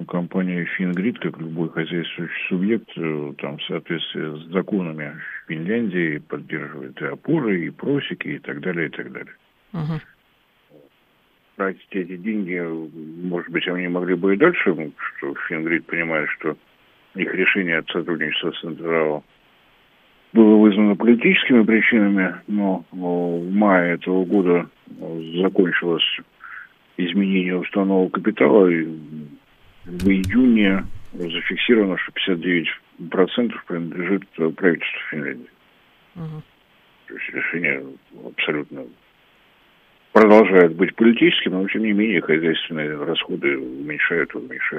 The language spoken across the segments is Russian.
компания «Фингрид», как любой хозяйствующий субъект, там в соответствии с законами Финляндии поддерживает и опоры, и просеки, и так далее, и так далее. Угу. Тратить эти деньги, может быть, они могли бы и дальше, что «Фингрид» понимает, что их решение от сотрудничества с «Централ» было вызвано политическими причинами, но в мае этого года закончилось изменение уставного капитала, и в июне зафиксировано, что 59% принадлежит правительству Финляндии. Угу. То есть решение абсолютно продолжает быть политическим, но тем не менее хозяйственные расходы уменьшают.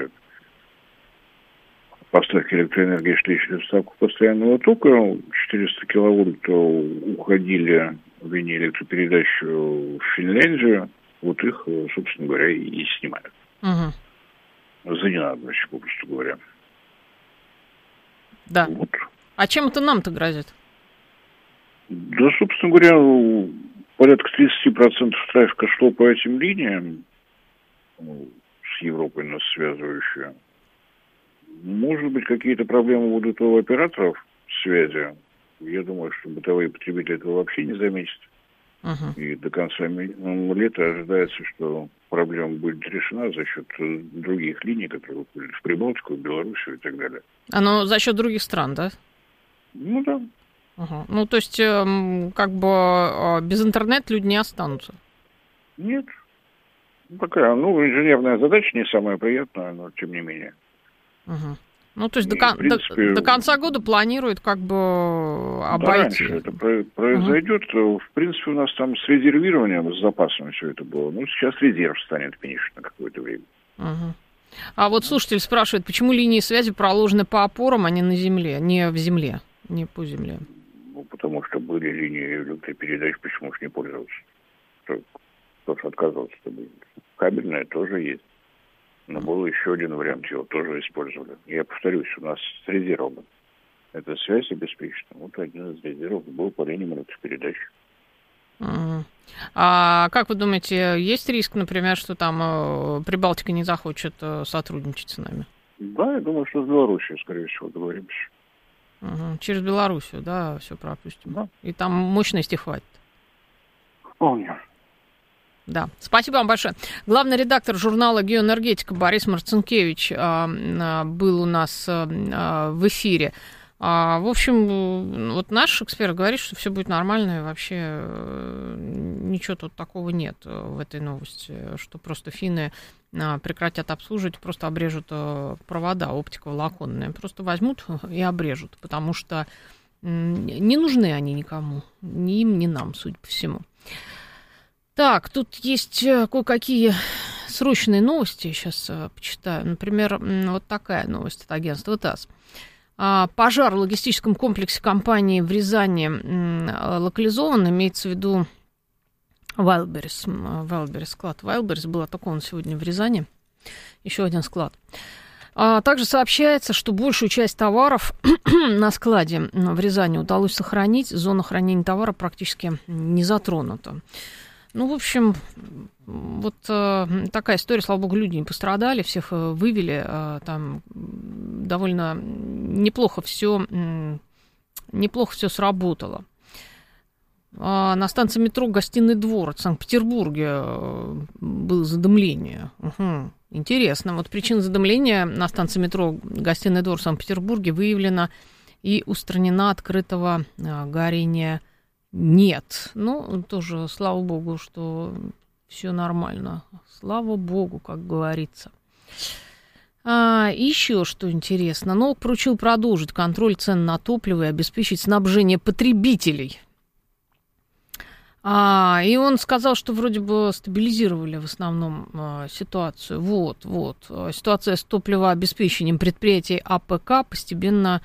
Поставки электроэнергии шли через ставку постоянного тока, 400 киловольт уходили в линии электропередач в Финляндию, вот их, собственно говоря, и снимают. Угу. За ненадобностью, попросту говоря. Да. Вот. А чем это нам-то грозит? Да, собственно говоря, порядка 30% трафика шло по этим линиям, с Европой нас связывающие. Может быть, какие-то проблемы будут у операторов связи. Я думаю, что бытовые потребители этого вообще не заметят. И до конца лета ожидается, что проблема будет решена за счет других линий, которые уходят в Прибалтику, в Белоруссию и так далее. Оно за счет других стран, да? Ну да. Ну, то есть, как бы без интернета люди не останутся? Нет. Такая, инженерная задача не самая приятная, но тем не менее. Ну, то есть принципе, до конца года планируют как бы обойти. Да, раньше это произойдет. В принципе, у нас там с резервированием, с запасом все это было. Ну, сейчас резерв станет меньше на какое-то время. А вот слушатель спрашивает, почему линии связи проложены по опорам, а не на земле, не в земле, не по земле? Ну, потому что были линии электропередач, почему же не пользоваться? Кто же отказывался? Кабельная тоже есть. Но был еще один вариант, его тоже использовали. Я повторюсь, у нас с резервом эта связь обеспечена. Вот один из резервов был по линиям электропередач. А как вы думаете, есть риск, например, что там Прибалтика не захочет сотрудничать с нами? Да, я думаю, что с Белоруссией, скорее всего, договоримся. Через Белоруссию, да, все пропустим. Да. И там мощности хватит. Вполне. Да, спасибо вам большое. Главный редактор журнала «Геоэнергетика» Борис Марцинкевич был у нас в эфире. В общем, вот наш эксперт говорит, что все будет нормально, и вообще ничего тут такого нет в этой новости, что просто финны прекратят обслуживать, просто обрежут провода оптиковолоконные, просто возьмут и обрежут, потому что не нужны они никому, ни им, ни нам, судя по всему. Так, тут есть кое-какие срочные новости, сейчас почитаю. Например, вот такая новость от агентства ТАСС. Пожар в логистическом комплексе компании в Рязани локализован, имеется в виду Вайлберрис, склад Вайлберрис был атакован сегодня в Рязани, еще один склад. Также сообщается, что большую часть товаров на складе в Рязани удалось сохранить, зона хранения товара практически не затронута. Ну, в общем, вот такая история, слава богу, люди не пострадали, всех вывели, там довольно неплохо все сработало. На станции метро «Гостиный двор» в Санкт-Петербурге было задымление. Интересно. Вот причина задымления на станции метро «Гостиный двор» в Санкт-Петербурге выявлена и устранена, открытого горения нет. Ну, тоже, слава богу, что все нормально. Слава богу, как говорится. Еще что интересно. НОК поручил продолжить контроль цен на топливо и обеспечить снабжение потребителей. И он сказал, что вроде бы стабилизировали в основном ситуацию. Вот. Ситуация с топливообеспечением предприятий АПК постепенно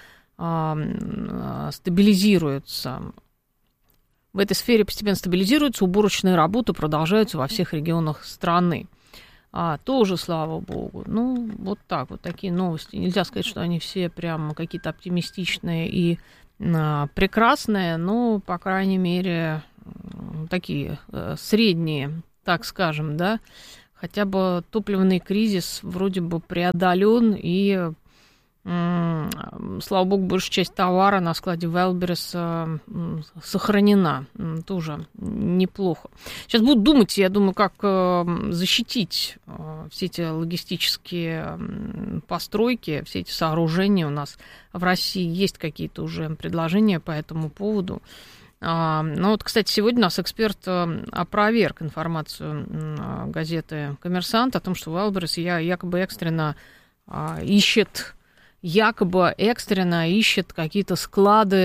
стабилизируется. В этой сфере постепенно стабилизируются, уборочные работы продолжаются во всех регионах страны. Тоже, слава богу. Ну, вот так, вот такие новости. Нельзя сказать, что они все прям какие-то оптимистичные и прекрасные, но, по крайней мере, такие средние, так скажем, да, хотя бы топливный кризис вроде бы преодолен, и, слава богу, большая часть товара на складе Wildberries сохранена. Тоже неплохо. Сейчас буду думать, я думаю, как защитить все эти логистические постройки, все эти сооружения у нас в России. Есть какие-то уже предложения по этому поводу. Ну вот, кстати, сегодня у нас эксперт опроверг информацию газеты «Коммерсант» о том, что Wildberries якобы экстренно ищет какие-то склады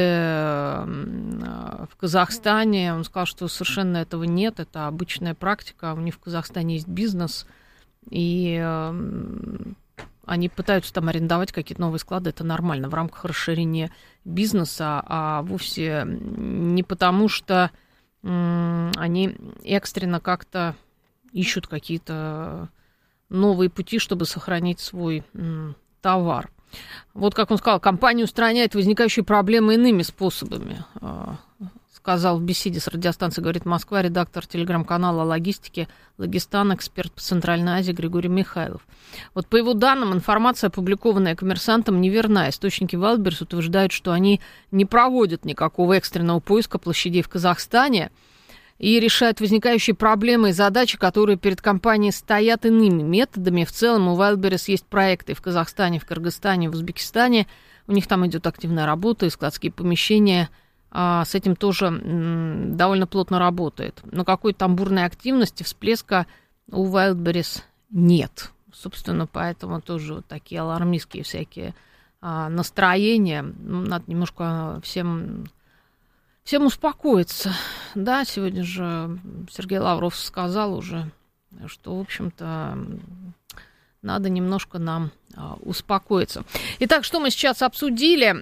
в Казахстане. Он сказал, что совершенно этого нет, это обычная практика. У них в Казахстане есть бизнес, и они пытаются там арендовать какие-то новые склады. Это нормально в рамках расширения бизнеса, а вовсе не потому, что они экстренно как-то ищут какие-то новые пути, чтобы сохранить свой товар. Вот как он сказал, компания устраняет возникающие проблемы иными способами, сказал в беседе с радиостанцией «Говорит Москва» редактор телеграм-канала о логистике «Логистан», эксперт по Центральной Азии Григорий Михайлов. Вот по его данным, информация, опубликованная «Коммерсантом», неверна. Источники Wildberries утверждают, что они не проводят никакого экстренного поиска площадей в Казахстане и решают возникающие проблемы и задачи, которые перед компанией стоят иными методами. В целом у Wildberries есть проекты в Казахстане, в Кыргызстане, в Узбекистане. У них там идет активная работа, и складские помещения с этим тоже довольно плотно работает. Но какой-то там бурной активности, всплеска у Wildberries нет. Собственно, поэтому тоже вот такие алармистские всякие настроения. Надо немножко всем успокоиться. Да, сегодня же Сергей Лавров сказал уже, что, в общем-то, надо немножко нам успокоиться. Итак, что мы сейчас обсудили?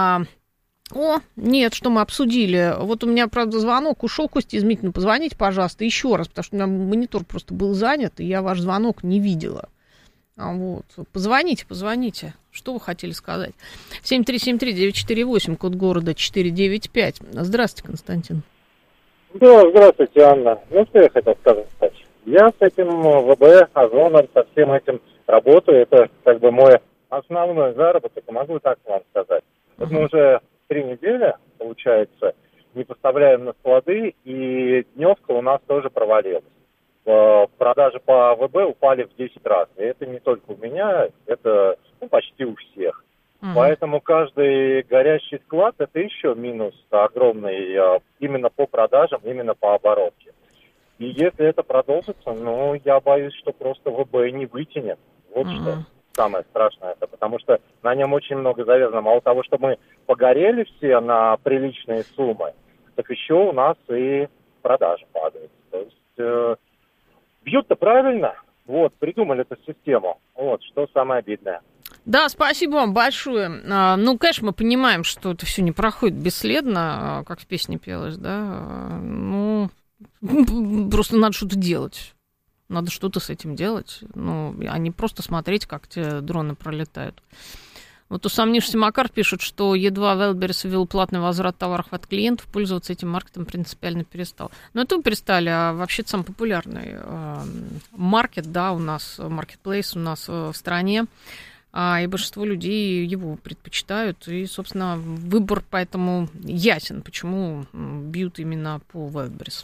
Что мы обсудили? Вот у меня, правда, звонок ушел. Костя Измитина, позвоните, пожалуйста, еще раз, потому что у меня монитор просто был занят, и я ваш звонок не видела. Вот. Позвоните. Что вы хотели сказать? 7373948, код города 495. Здравствуйте, Константин. Да, здравствуйте, Анна. Ну, что я хотел сказать? Я с этим ВБ, Озоном, со всем этим работаю. Это как бы мой основной заработок, могу так вам сказать. Вот мы уже 3 недели, получается, не поставляем на склады, и дневка у нас тоже провалилась. Продажи по ВБ упали в 10 раз. И это не только у меня, это почти у всех. Поэтому каждый горящий склад – это еще минус огромный именно по продажам, именно по оборотке. И если это продолжится, я боюсь, что просто ВБ не вытянет. Вот что самое страшное. Это потому что на нем очень много завязано. Мало того, что мы погорели все на приличные суммы, так еще у нас и продажи падают. То есть бьют-то правильно. Вот, придумали эту систему. Вот, что самое обидное. Да, спасибо вам большое. Конечно, мы понимаем, что это все не проходит бесследно, как в песне пелось, да. Просто надо что-то делать. Надо что-то с этим делать. А не просто смотреть, как те дроны пролетают. Вот усомнившийся Макар пишет, что едва Wildberries ввел платный возврат товаров от клиентов, пользоваться этим маркетом принципиально перестал. Но это вы перестали, а вообще самый популярный маркет, да, у нас, маркетплейс у нас в стране, и большинство людей его предпочитают, и, собственно, выбор поэтому ясен, почему бьют именно по Wildberries.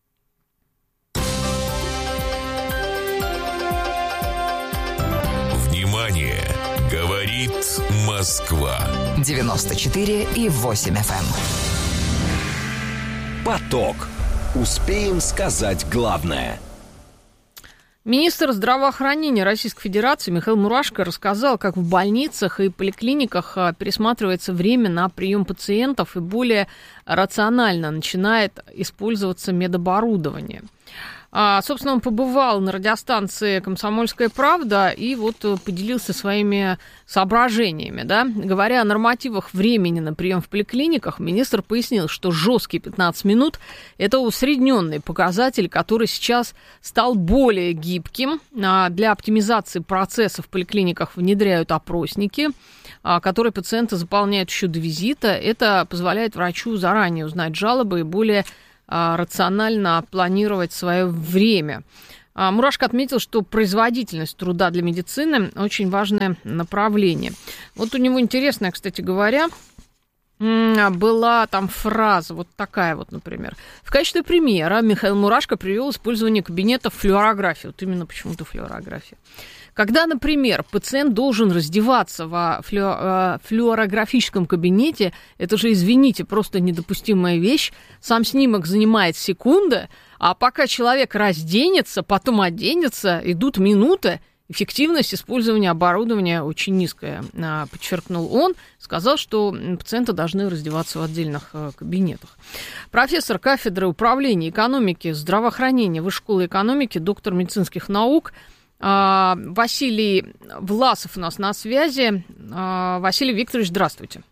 Внимание! Говорит Москва. 94,8 FM. Поток. Успеем сказать главное. Министр здравоохранения Российской Федерации Михаил Мурашко рассказал, как в больницах и поликлиниках пересматривается время на прием пациентов и более рационально начинает использоваться медоборудование. Собственно, он побывал на радиостанции «Комсомольская правда» и вот поделился своими соображениями. Да? Говоря о нормативах времени на прием в поликлиниках, министр пояснил, что жесткие 15 минут – это усредненный показатель, который сейчас стал более гибким. Для оптимизации процесса в поликлиниках внедряют опросники, которые пациенты заполняют еще до визита. Это позволяет врачу заранее узнать жалобы и более рационально планировать свое время. Мурашко отметил, что производительность труда для медицины очень важное направление. Вот у него интересная, кстати говоря, была там фраза вот такая вот, например. В качестве примера Михаил Мурашко привел использование кабинетов флюорографии. Вот именно почему-то флюорография. Когда, например, пациент должен раздеваться во флюорографическом кабинете, это же, извините, просто недопустимая вещь. Сам снимок занимает секунды, а пока человек разденется, потом оденется, идут минуты. Эффективность использования оборудования очень низкая, подчеркнул он. Сказал, что пациенты должны раздеваться в отдельных кабинетах. Профессор кафедры управления экономики, здравоохранения Высшей школы экономики, доктор медицинских наук Василий Власов у нас на связи. Василий Викторович, здравствуйте.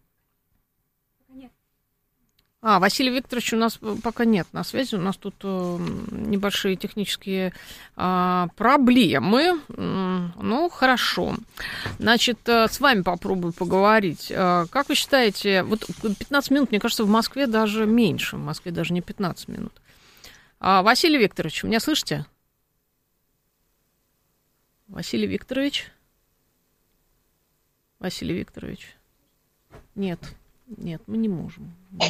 Василий Викторович у нас пока нет на связи. У нас тут небольшие технические проблемы. Ну, хорошо. Значит, с вами попробую поговорить. Как вы считаете, вот 15 минут, мне кажется, в Москве даже меньше. В Москве даже не 15 минут. Василий Викторович, меня слышите? Василий Викторович? Василий Викторович? Нет, мы не можем.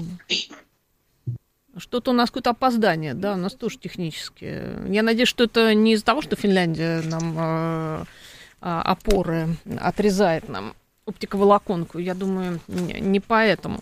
Что-то у нас какое-то опоздание, да, у нас тоже технические. Я надеюсь, что это не из-за того, что Финляндия нам опоры отрезает нам оптиковолоконку. Я думаю, не поэтому.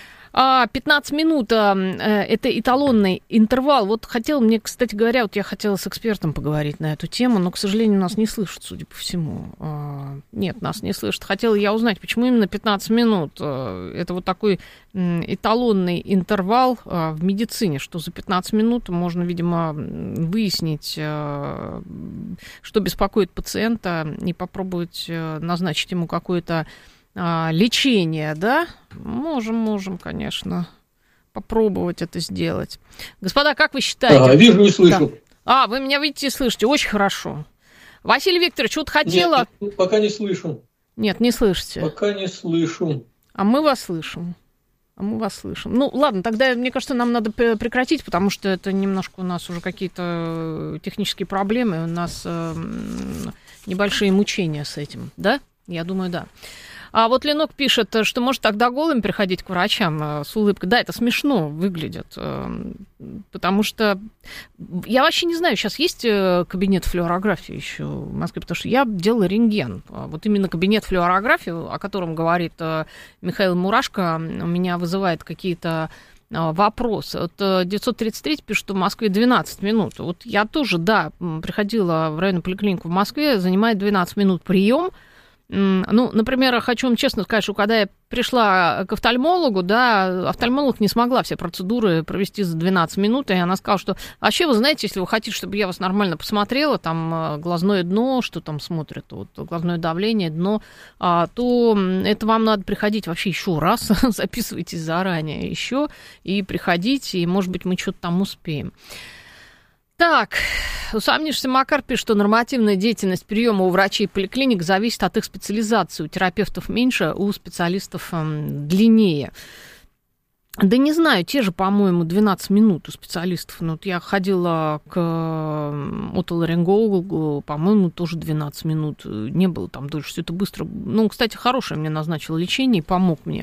15 минут – это эталонный интервал. Вот хотела мне, кстати говоря, вот я хотела с экспертом поговорить на эту тему, но, к сожалению, нас не слышат, судя по всему. Нет, нас не слышат. Хотела я узнать, почему именно 15 минут. Это вот такой эталонный интервал в медицине, что за 15 минут можно, видимо, выяснить, что беспокоит пациента, и попробовать назначить ему какое-то лечение, да? Можем, конечно, попробовать это сделать. Господа, как вы считаете? Вижу и слышу. Да. Вы меня видите и слышите, очень хорошо. Василий Викторович, вот хотела... Нет, пока не слышу. Нет, не слышите. Пока не слышу. А мы вас слышим. Ну, ладно, тогда, мне кажется, нам надо прекратить, потому что это немножко у нас уже какие-то технические проблемы, у нас небольшие мучения с этим, да? Я думаю, да. А вот Ленок пишет, что может тогда голым приходить к врачам с улыбкой. Да, это смешно выглядит, потому что я вообще не знаю, сейчас есть кабинет флюорографии еще в Москве, потому что я делала рентген. Вот именно кабинет флюорографии, о котором говорит Михаил Мурашко, у меня вызывает какие-то вопросы. Вот 933 пишет, что в Москве 12 минут. Вот я тоже, да, приходила в районную поликлинику в Москве, занимает 12 минут прием. Ну, например, хочу вам честно сказать, что когда я пришла к офтальмологу, да, офтальмолог не смогла все процедуры провести за 12 минут, и она сказала, что вообще, вы знаете, если вы хотите, чтобы я вас нормально посмотрела, там глазное дно, что там смотрят, вот глазное давление, дно, то это вам надо приходить вообще еще раз, записывайтесь заранее еще, и приходите, и, может быть, мы что-то там успеем. Так, усомнившийся Макар пишет, что нормативная деятельность приема у врачей и поликлиник зависит от их специализации. У терапевтов меньше, у специалистов длиннее. Да не знаю, те же, по-моему, 12 минут у специалистов. Ну, вот я ходила к отоларингологу, по-моему, тоже 12 минут. Не было там дольше, все это быстро. Ну, кстати, хорошее мне назначило лечение и помог мне.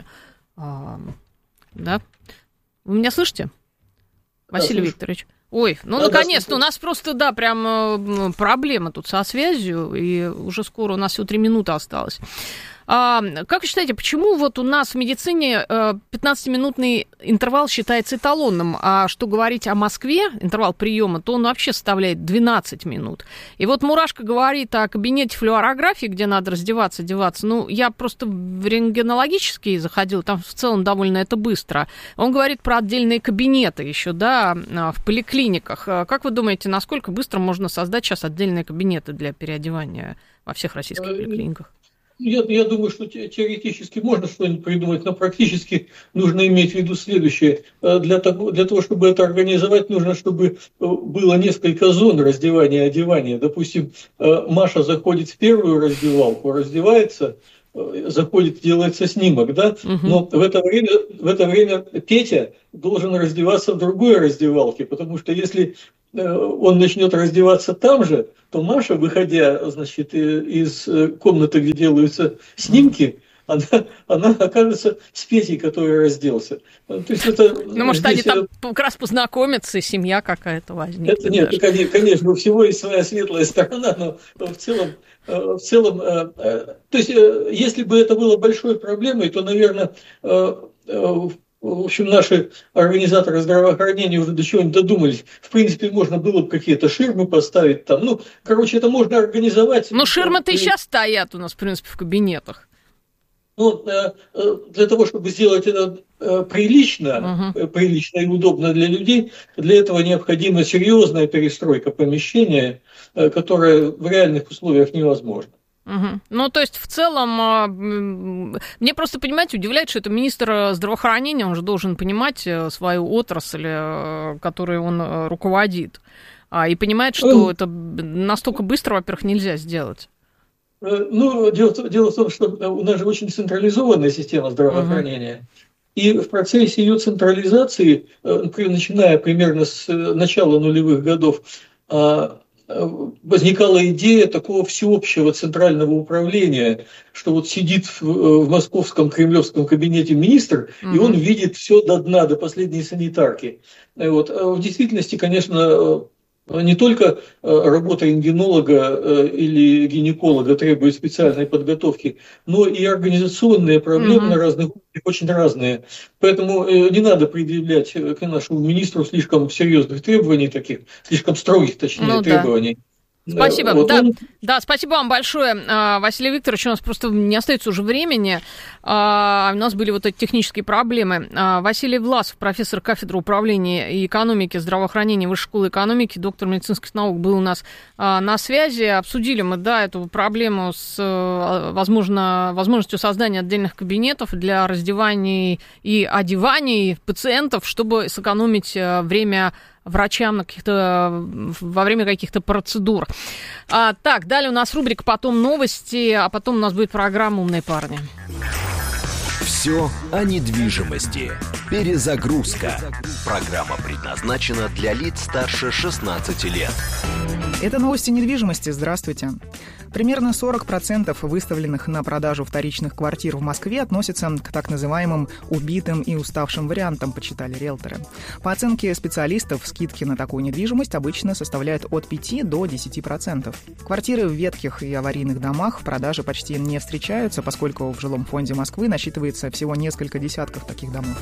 Да? Вы меня слышите, Василий Викторович? Ой, ну, наконец-то, у нас просто, да, прям проблема тут со связью, и уже скоро у нас всего 3 минуты осталось. Как вы считаете, почему вот у нас в медицине 15-минутный интервал считается эталонным, а что говорить о Москве, интервал приема, то он вообще составляет 12 минут. И вот Мурашко говорит о кабинете флюорографии, где надо раздеваться, одеваться. Ну, я просто в рентгенологический заходила, там в целом довольно это быстро. Он говорит про отдельные кабинеты еще, да, в поликлиниках. Как вы думаете, насколько быстро можно создать сейчас отдельные кабинеты для переодевания во всех российских поликлиниках? Я думаю, что теоретически можно что-нибудь придумать, но практически нужно иметь в виду следующее. Для того, чтобы это организовать, нужно, чтобы было несколько зон раздевания и одевания. Допустим, Маша заходит в первую раздевалку, раздевается, заходит, делается снимок, да? Но в это время Петя должен раздеваться в другой раздевалке, потому что если он начнет раздеваться там же, то Маша, выходя, значит, из комнаты, где делаются снимки, она окажется с Петей, который разделся. То есть это, может, они там как раз познакомятся, и семья какая-то возникнет. Это нет, конечно, у всего есть своя светлая сторона, но в целом, то есть, если бы это было большой проблемой, то, наверное, в общем, наши организаторы здравоохранения уже до чего-нибудь додумались. В принципе, можно было бы какие-то ширмы поставить там. Это можно организовать. Ширмы-то и сейчас стоят у нас, в принципе, в кабинетах. Для того, чтобы сделать это прилично и удобно для людей, для этого необходима серьезная перестройка помещения, которая в реальных условиях невозможна. То есть, в целом, мне просто, понимаете, удивляет, что это министр здравоохранения, он же должен понимать свою отрасль, которой он руководит, и понимает, что это настолько быстро, во-первых, нельзя сделать. Дело в том, что у нас же очень централизованная система здравоохранения, и в процессе ее централизации, начиная примерно с начала нулевых годов, возникала идея такого всеобщего центрального управления, что вот сидит в московском кремлевском кабинете министр, и он видит все до дна, до последней санитарки. В действительности, конечно, не только работа рентгенолога или гинеколога требует специальной подготовки, но и организационные проблемы на разных уровнях очень разные. Поэтому не надо предъявлять к нашему министру слишком серьезных требований, таких, слишком строгих, точнее, требований. Спасибо. Да, спасибо вам большое, Василий Викторович. У нас просто не остается уже времени. У нас были вот эти технические проблемы. Василий Власов, профессор кафедры управления и экономики, здравоохранения Высшей школы экономики, доктор медицинских наук, был у нас на связи. Обсудили мы, эту проблему с возможностью создания отдельных кабинетов для раздеваний и одеваний пациентов, чтобы сэкономить время врачам во время каких-то процедур. Так, далее у нас рубрика «Потом новости», а потом у нас будет программа «Умные парни». Все о недвижимости. Перезагрузка. Программа предназначена для лиц старше 16 лет. Это новости недвижимости. Здравствуйте. Примерно 40% выставленных на продажу вторичных квартир в Москве относятся к так называемым убитым и уставшим вариантам, подсчитали риэлторы. По оценке специалистов, скидки на такую недвижимость обычно составляют от 5 до 10%. Квартиры в ветхих и аварийных домах в продаже почти не встречаются, поскольку в жилом фонде Москвы насчитывается всего несколько десятков таких домов.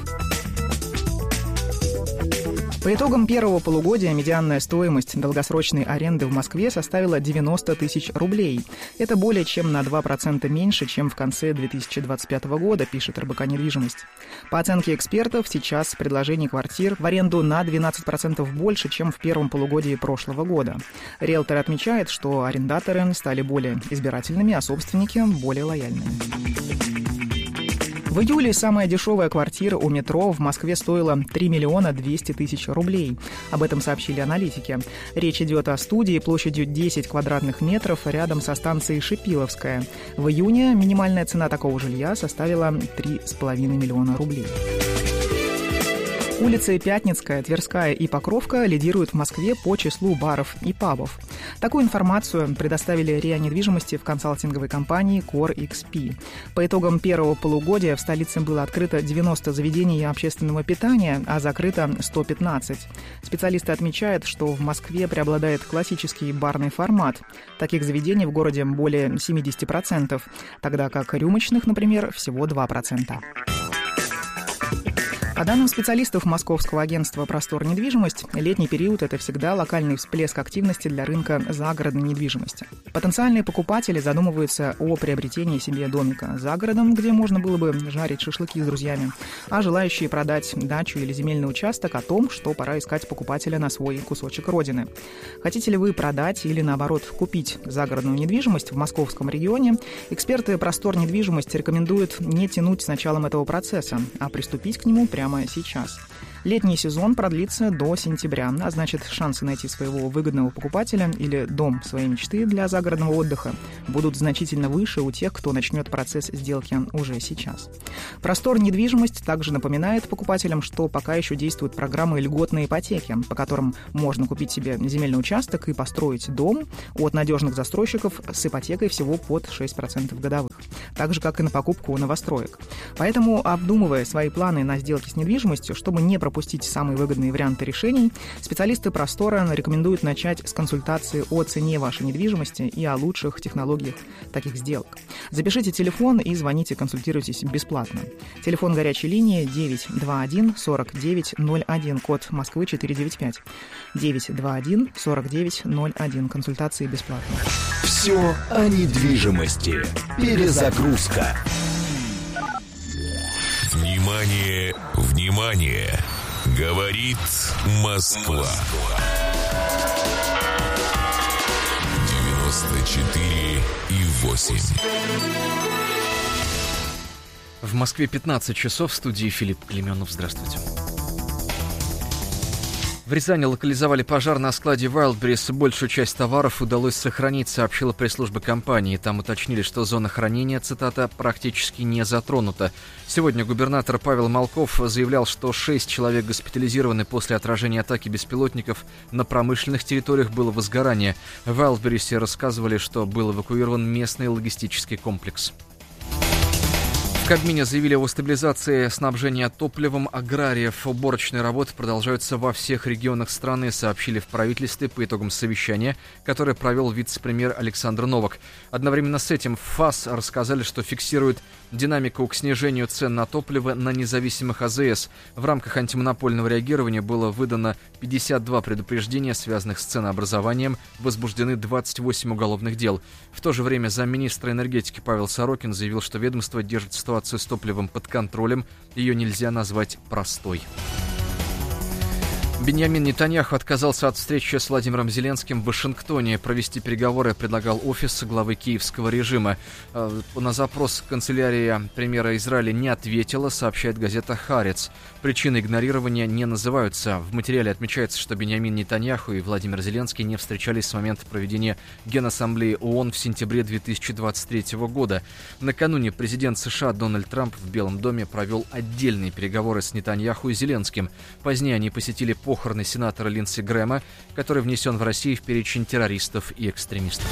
По итогам первого полугодия медианная стоимость долгосрочной аренды в Москве составила 90 тысяч рублей. Это более чем на 2% меньше, чем в конце 2025 года, пишет РБК «Недвижимость». По оценке экспертов, сейчас предложений квартир в аренду на 12% больше, чем в первом полугодии прошлого года. Риэлтор отмечает, что арендаторы стали более избирательными, а собственники более лояльными. В июле самая дешевая квартира у метро в Москве стоила 3 миллиона 200 тысяч рублей. Об этом сообщили аналитики. Речь идет о студии площадью 10 квадратных метров рядом со станцией Шипиловская. В июне минимальная цена такого жилья составила 3,5 миллиона рублей. Улицы Пятницкая, Тверская и Покровка лидируют в Москве по числу баров и пабов. Такую информацию предоставили РИА недвижимости в консалтинговой компании Core XP. По итогам первого полугодия в столице было открыто 90 заведений общественного питания, а закрыто 115. Специалисты отмечают, что в Москве преобладает классический барный формат. Таких заведений в городе более 70%, тогда как рюмочных, например, всего 2%. По данным специалистов Московского агентства «Простор недвижимость», летний период – это всегда локальный всплеск активности для рынка загородной недвижимости. Потенциальные покупатели задумываются о приобретении себе домика за городом, где можно было бы жарить шашлыки с друзьями, а желающие продать дачу или земельный участок о том, что пора искать покупателя на свой кусочек родины. Хотите ли вы продать или, наоборот, купить загородную недвижимость в московском регионе? Эксперты «Простор недвижимость» рекомендуют не тянуть с началом этого процесса, а приступить к нему прямо сейчас. Летний сезон продлится до сентября, а значит, шансы найти своего выгодного покупателя или дом своей мечты для загородного отдыха будут значительно выше у тех, кто начнет процесс сделки уже сейчас. Простор недвижимость также напоминает покупателям, что пока еще действуют программы льготной ипотеки, по которым можно купить себе земельный участок и построить дом от надежных застройщиков с ипотекой всего под 6% годовых, так же, как и на покупку новостроек. Поэтому, обдумывая свои планы на сделки с недвижимостью, чтобы не пропустить самые выгодные варианты решений, специалисты Простора рекомендуют начать с консультации о цене вашей недвижимости и о лучших технологиях таких сделок. Запишите телефон и звоните, консультируйтесь бесплатно. Телефон горячей линии 921 49 01, код Москвы 495. 921 49 01. Консультации бесплатно. Все о недвижимости. Перезагрузка. Внимание, внимание! Говорит Москва. 94,8. В Москве 15 часов. В студии Филипп Клименов. Здравствуйте. В Рязани локализовали пожар на складе Wildberries. Большую часть товаров удалось сохранить, сообщила пресс-служба компании. Там уточнили, что зона хранения, цитата, практически не затронута. Сегодня губернатор Павел Малков заявлял, что 6 человек госпитализированы после отражения атаки беспилотников. На промышленных территориях было возгорание. В Wildberries рассказывали, что был эвакуирован местный логистический комплекс. В Кабмине заявили о стабилизации снабжения топливом аграриев. Уборочные работы продолжаются во всех регионах страны, сообщили в правительстве по итогам совещания, которое провел вице-премьер Александр Новак. Одновременно с этим в ФАС рассказали, что фиксируют динамику к снижению цен на топливо на независимых АЗС. В рамках антимонопольного реагирования было выдано 52 предупреждения, связанных с ценообразованием, возбуждены 28 уголовных дел. В то же время замминистра энергетики Павел Сорокин заявил, что ведомство держит ситуацию с топливом под контролем, ее нельзя назвать простой. Биньямин Нетаньяху отказался от встречи с Владимиром Зеленским в Вашингтоне. Провести переговоры предлагал офис главы киевского режима. На запрос канцелярия премьера Израиля не ответила, сообщает газета «Хаарец». Причины игнорирования не называются. В материале отмечается, что Биньямин Нетаньяху и Владимир Зеленский не встречались с момента проведения Генассамблеи ООН в сентябре 2023 года. Накануне президент США Дональд Трамп в Белом доме провел отдельные переговоры с Нетаньяху и Зеленским. Позднее они посетили похороны сенатора Линдси Грэма, который внесен в Россию в перечень террористов и экстремистов.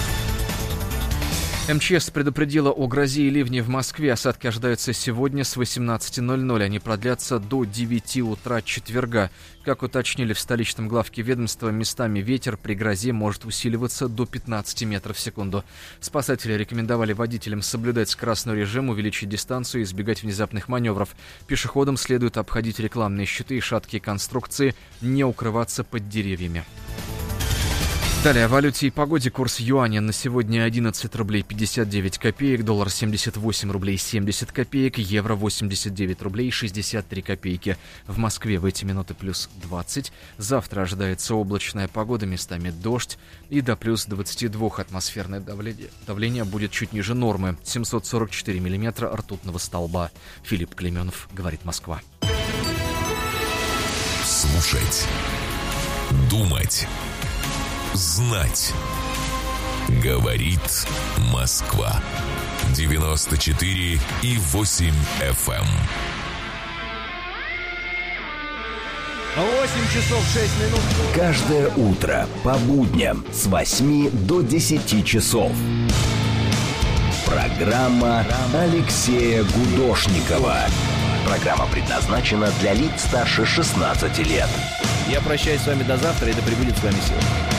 МЧС предупредила о грозе и ливне в Москве. Осадки ожидаются сегодня с 18:00. Они продлятся до 9 утра четверга. Как уточнили в столичном главке ведомства, местами ветер при грозе может усиливаться до 15 метров в секунду. Спасатели рекомендовали водителям соблюдать скоростной режим, увеличить дистанцию и избегать внезапных маневров. Пешеходам следует обходить рекламные щиты и шаткие конструкции, не укрываться под деревьями. Далее о валюте и погоде. Курс юаня на сегодня 11 рублей 59 копеек, доллар 78 рублей 70 копеек, евро 89 рублей 63 копейки. В Москве в эти минуты плюс 20. Завтра ожидается облачная погода, местами дождь и до плюс 22. Атмосферное давление будет чуть ниже нормы. 744 миллиметра ртутного столба. Филипп Клименов, говорит Москва. Слушать. Думать. Знать. Говорит Москва. 94,8 FM. 8 часов 6 минут. Каждое утро по будням с 8 до 10 часов. Программа Алексея Гудошникова. Программа предназначена для лиц старше 16 лет. Я прощаюсь с вами до завтра, и да пребудет с вами сила.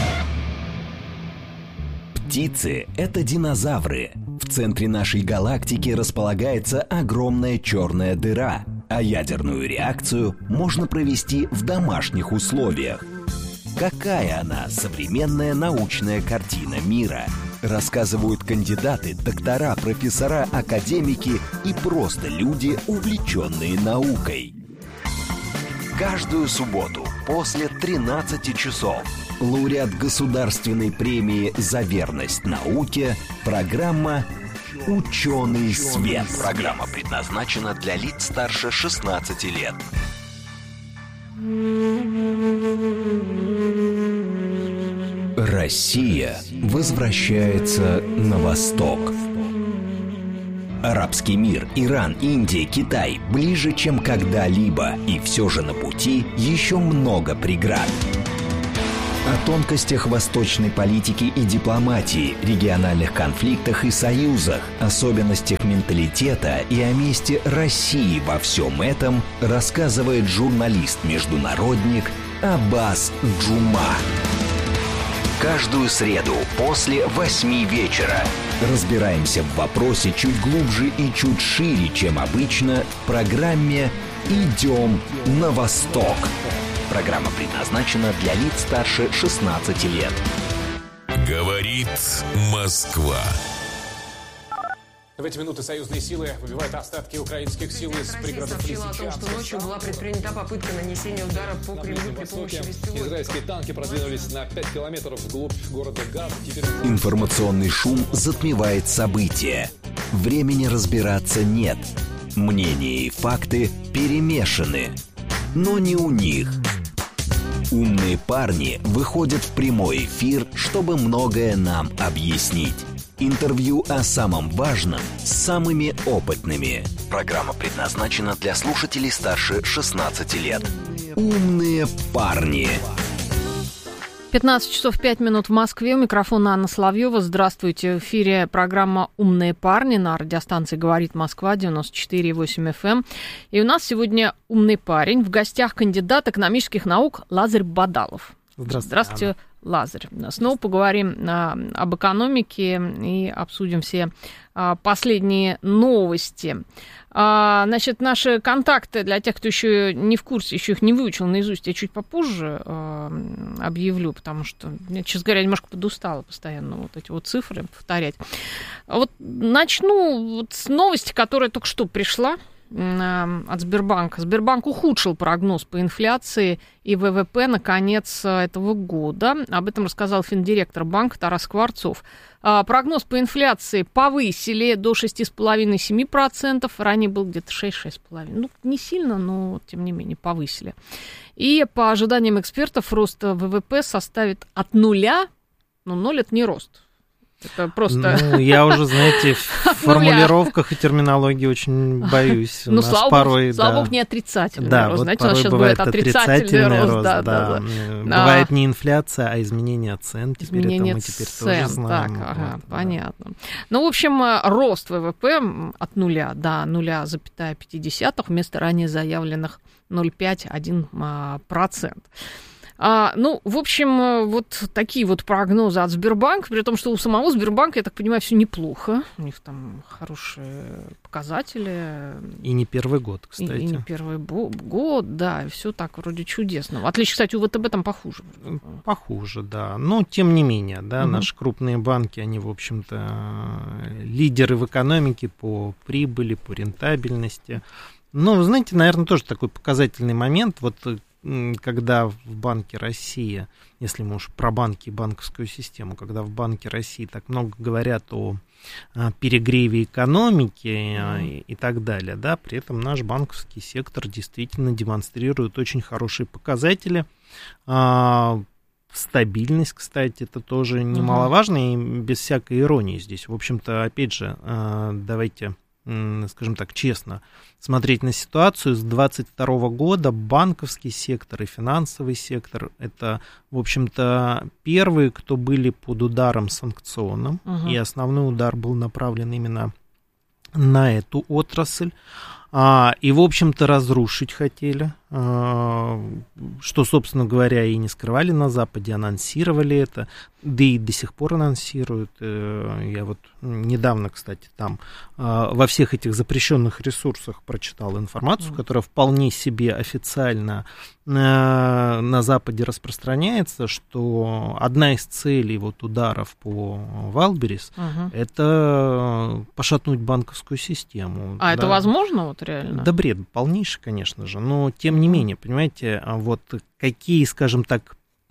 Птицы – это динозавры. В центре нашей галактики располагается огромная черная дыра, а ядерную реакцию можно провести в домашних условиях. Какая она, современная научная картина мира? Рассказывают кандидаты, доктора, профессора, академики и просто люди, увлеченные наукой. Каждую субботу после 13 часов лауреат государственной премии «За верность науке» программа «Ученый свет». Программа предназначена для лиц старше 16 лет. Россия возвращается на восток. Арабский мир, Иран, Индия, Китай ближе, чем когда-либо, и все же на пути еще много преград. О тонкостях восточной политики и дипломатии, региональных конфликтах и союзах, особенностях менталитета и о месте России во всем этом рассказывает журналист-международник Аббас Джума. Каждую среду после 8 вечера разбираемся в вопросе чуть глубже и чуть шире, чем обычно, в программе «Идем на восток». Программа предназначена для лиц старше 16 лет. Говорит Москва. В эти минуты союзные силы выбивают остатки украинских сил из пригородов Лисичанска. Сообщила о том, что ночью была предпринята попытка нанесения удара по Кремлю при помощи беспилотников. Израильские танки продвинулись на 5 километров вглубь города Газ. Информационный шум затмевает события. Времени разбираться нет. Мнения и факты перемешаны. Но не у них. Умные парни выходят в прямой эфир, чтобы многое нам объяснить. Интервью о самом важном с самыми опытными. Программа предназначена для слушателей старше 16 лет. Умные парни. 15 часов 5 минут в Москве. У микрофона Анна Соловьева. Здравствуйте. В эфире программа «Умные парни» на радиостанции «Говорит Москва» 94,8 FM. И у нас сегодня умный парень. В гостях кандидат экономических наук Лазарь Бадалов. Здравствуйте, Лазарь. Снова поговорим об экономике и обсудим все последние новости. Значит, наши контакты для тех, кто еще не в курсе, еще их не выучил наизусть, я чуть попозже объявлю, потому что, честно говоря, немножко подустала постоянно вот эти вот цифры повторять. Вот начну вот с новости, которая только что пришла от Сбербанка. Сбербанк ухудшил прогноз по инфляции и ВВП на конец этого года. Об этом рассказал финдиректор банка Тарас Скворцов. Прогноз по инфляции повысили до 6,5-7%. Ранее был где-то 6-6,5%. Ну, не сильно, но тем не менее повысили. И по ожиданиям экспертов рост ВВП составит от 0, но 0 это не рост. Это просто... Ну, я уже, знаете, в формулировках и терминологии очень боюсь. Ну, слава богу, не отрицательный да, рост. Вот знаете, у нас сейчас бывает отрицательный рост. Да. Бывает не инфляция, а изменение цен. Изменение теперь цен, тоже знаем. Так, ага, понятно. Ну, в общем, рост ВВП от 0 до 0,5 вместо ранее заявленных 0,5-1%. Ну, в общем, вот такие вот прогнозы от Сбербанка, при том, что у самого Сбербанка, я так понимаю, все неплохо. У них там хорошие показатели. И не первый год, кстати. И не первый год, да, и все так вроде чудесно. В отличие, кстати, у ВТБ там похуже. Похуже, да. Но, тем не менее, да, наши крупные банки, они, в общем-то, лидеры в экономике по прибыли, по рентабельности. Но, вы знаете, наверное, тоже такой показательный момент, вот когда в Банке России, если мы уж про банки и банковскую систему, когда в Банке России так много говорят о перегреве экономики и так далее, да, при этом наш банковский сектор действительно демонстрирует очень хорошие показатели. Стабильность, кстати, это тоже немаловажно, и без всякой иронии здесь. В общем-то, опять же, давайте, скажем так, честно смотреть на ситуацию. С 2022 года банковский сектор и финансовый сектор — это, в общем-то, первые, кто были под ударом санкционным, и основной удар был направлен именно на эту отрасль. И, в общем-то, разрушить хотели, что, собственно говоря, и не скрывали на Западе, анонсировали это, да и до сих пор анонсируют. Я вот недавно, кстати, там во всех этих запрещенных ресурсах прочитал информацию, которая вполне себе официально на Западе распространяется, что одна из целей вот ударов по Wildberries это пошатнуть банковскую систему. А это возможно вот реально? Да бред полнейший, конечно же, но тем не менее, понимаете, вот какие, скажем так,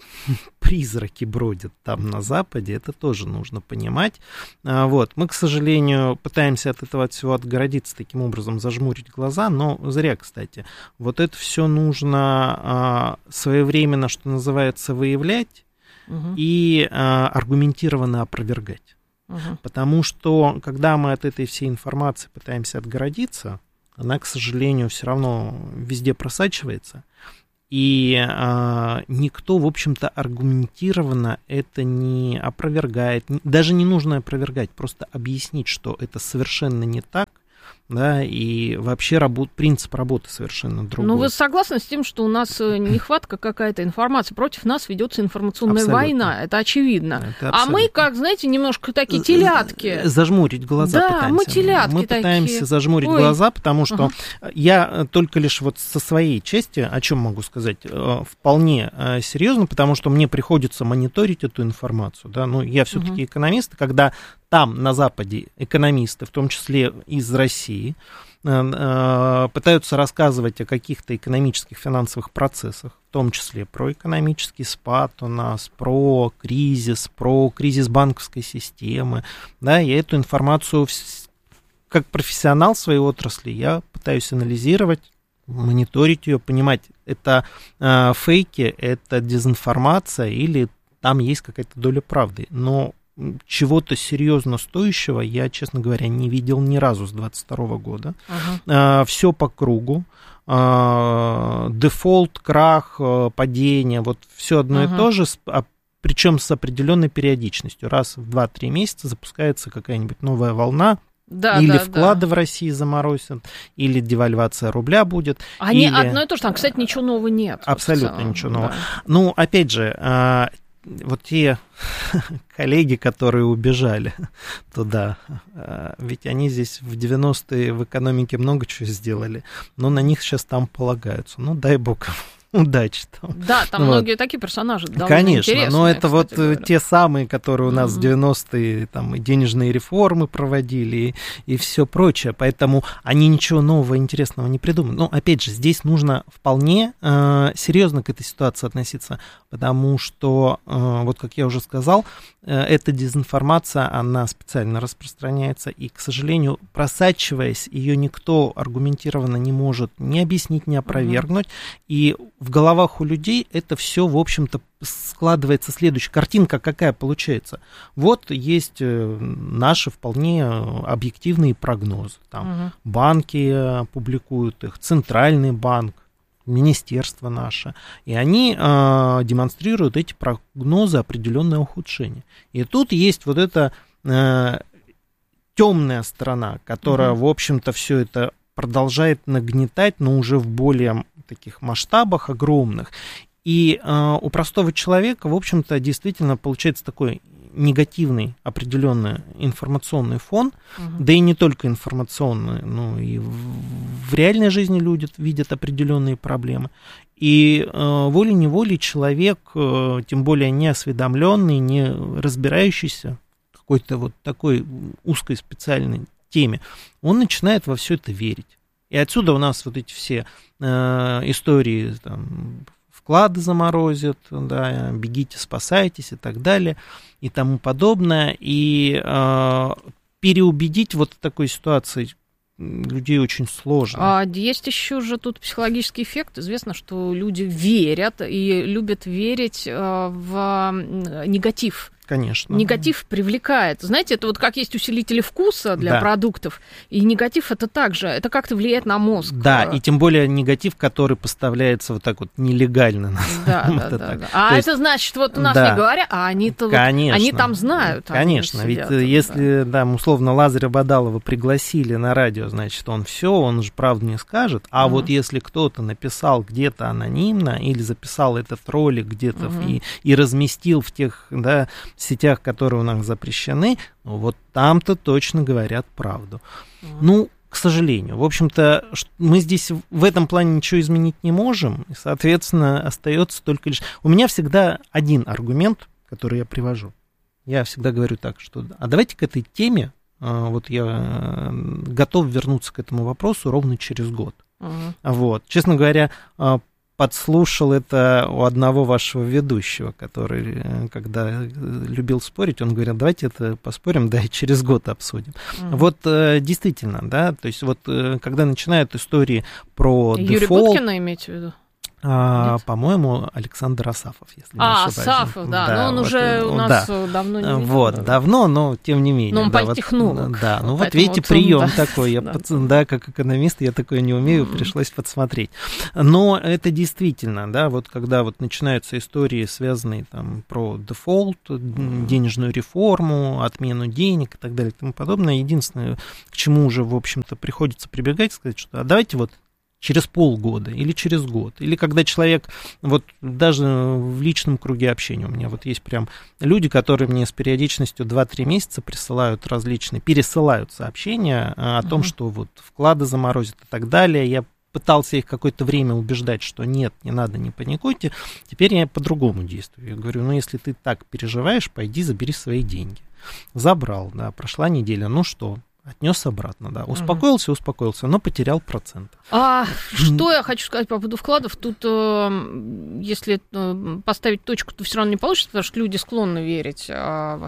призраки бродят там на Западе, это тоже нужно понимать. Вот. Мы, к сожалению, пытаемся от этого всего отгородиться, таким образом зажмурить глаза, но зря, кстати. Вот это все нужно своевременно, что называется, выявлять и аргументированно опровергать. Потому что, когда мы от этой всей информации пытаемся отгородиться, она, к сожалению, все равно везде просачивается. И никто, в общем-то, аргументированно это не опровергает. Даже не нужно опровергать, просто объяснить, что это совершенно не так, да, и вообще принцип работы совершенно другой. Ну, вы согласны с тем, что у нас нехватка какая-то информации? Против нас ведется информационная война, это очевидно. А мы, как, знаете, немножко такие телятки. Зажмурить глаза пытаемся. Да, мы телятки Мы пытаемся зажмурить глаза, потому что я только лишь вот со своей части, о чем могу сказать, вполне серьезно, потому что мне приходится мониторить эту информацию. Да? Ну, я все-таки экономист, когда там, на Западе, экономисты, в том числе из России, пытаются рассказывать о каких-то экономических, финансовых процессах, в том числе про экономический спад у нас, про кризис банковской системы. Да, я эту информацию, как профессионал своей отрасли, я пытаюсь анализировать, мониторить ее, понимать, это фейки, это дезинформация или там есть какая-то доля правды. Но чего-то серьезно стоящего я, честно говоря, не видел ни разу с 2022 года. Все по кругу. Дефолт, крах, падение, вот все одно и то же, причем с определенной периодичностью. Раз в 2-3 месяца запускается какая-нибудь новая волна. Или вклады в России заморозят, или девальвация рубля будет. Они одно и то же, там, кстати, ничего нового нет. Абсолютно ничего нового. Да. Ну, опять же, вот те коллеги, которые убежали туда, ведь они здесь в 90-е в экономике много чего сделали, но на них сейчас там полагаются. Ну, дай бог удачи там. Да, там многие такие персонажи довольно интересные. Конечно, но это вот те самые, которые у нас в 90-е там и денежные реформы проводили, и все прочее, поэтому они ничего нового, интересного не придумали. Но, опять же, здесь нужно вполне серьезно к этой ситуации относиться, потому что, вот как я уже сказал, эта дезинформация, она специально распространяется, и, к сожалению, просачиваясь, ее никто аргументированно не может ни объяснить, ни опровергнуть, и в головах у людей это все, в общем-то, складывается следующая картинка, какая получается. Вот есть наши вполне объективные прогнозы. Там банки публикуют их, Центральный банк, министерство наше, и они демонстрируют эти прогнозы определенное ухудшение. И тут есть вот эта темная сторона, которая, в общем-то, все это продолжает нагнетать, но уже в более таких масштабах огромных. И у простого человека, в общем-то, действительно получается такой негативный определенный информационный фон, да и не только информационный, но и в реальной жизни люди видят определенные проблемы. И волей-неволей человек, тем более неосведомленный, не разбирающийся в какой-то вот такой узкой специальной теме, он начинает во все это верить. И отсюда у нас вот эти все истории, там, вклады заморозят, да, бегите, спасайтесь и так далее, и тому подобное. И переубедить вот в такой ситуации людей очень сложно. А есть еще же тут психологический эффект. Известно, что люди верят и любят верить в негатив. Конечно. Негатив привлекает. Знаете, это вот как есть усилители вкуса для продуктов, и негатив это также, это как-то влияет на мозг. Да, и тем более негатив, который поставляется вот так вот нелегально. Да. А это значит, вот у нас не говорят, а они-то вот, они там знают. Конечно, ведь если, условно, Лазаря Бадалова пригласили на радио, значит, он же правду не скажет, а вот если кто-то написал где-то анонимно или записал этот ролик где-то и разместил в тех, сетях, которые у нас запрещены, вот там-то точно говорят правду. Ну, к сожалению. В общем-то, мы здесь в этом плане ничего изменить не можем, и, соответственно, остается только лишь... У меня всегда один аргумент, который я привожу. Я всегда говорю так, что а давайте к этой теме, вот я готов вернуться к этому вопросу ровно через год. Вот. Честно говоря, подслушал это у одного вашего ведущего, который, когда любил спорить, он говорил, давайте это поспорим, да, и через год обсудим. Вот действительно, да, то есть вот когда начинают истории про Юрий дефолт... Буткина имеете в виду? По-моему, Александр Асафов, если не ошибаюсь. Асафов, да, но он вот, уже у нас давно не видел. Вот, давно, но тем не менее. Но он да, политтехнолог. Вот, да, ну вот видите, прием такой, я как экономист, я такое не умею, пришлось подсмотреть. Но это действительно, да, вот когда вот начинаются истории, связанные там про дефолт, денежную реформу, отмену денег и так далее и тому подобное, единственное, к чему уже, в общем-то, приходится прибегать, сказать, что давайте вот через полгода или через год, или когда человек, вот даже в личном круге общения у меня вот есть прям люди, которые мне с периодичностью 2-3 месяца пересылают сообщения о том, что вот вклады заморозят и так далее. Я пытался их какое-то время убеждать, что нет, не надо, не паникуйте. Теперь я по-другому действую. Я говорю, ну если ты так переживаешь, пойди забери свои деньги. Забрал, да, прошла неделя, ну что? Отнес обратно, да. Успокоился, но потерял процент. Что я хочу сказать по поводу вкладов? Тут, если поставить точку, то все равно не получится, потому что люди склонны верить во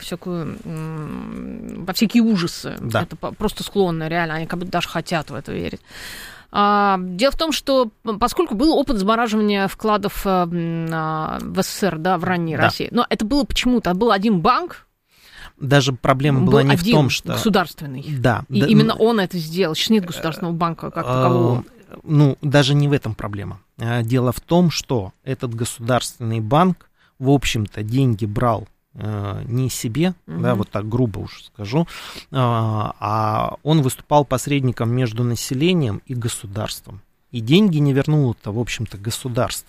всякие ужасы. Да. Это просто склонны, реально. Они как будто даже хотят в это верить. Дело в том, что поскольку был опыт замораживания вкладов в СССР, да, в ранней России, но это было почему-то, был один банк, даже проблема была не в том, что... государственный. Да. И именно он это сделал. Сейчас нет государственного банка как такового. Ну, даже не в этом проблема. Дело в том, что этот государственный банк, в общем-то, деньги брал не себе, да, вот так грубо уж скажу, а он выступал посредником между населением и государством. И деньги не вернуло-то, в общем-то, государство.